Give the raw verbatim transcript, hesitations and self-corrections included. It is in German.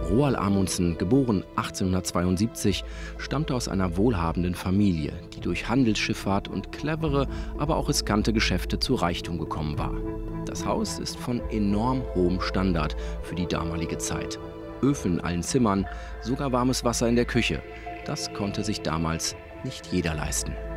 Roald Amundsen, geboren achtzehnhundertzweiundsiebzig, stammte aus einer wohlhabenden Familie, die durch Handelsschifffahrt und clevere, aber auch riskante Geschäfte zu Reichtum gekommen war. Das Haus ist von enorm hohem Standard für die damalige Zeit. Öfen in allen Zimmern, sogar warmes Wasser in der Küche. Das konnte sich damals nicht jeder leisten.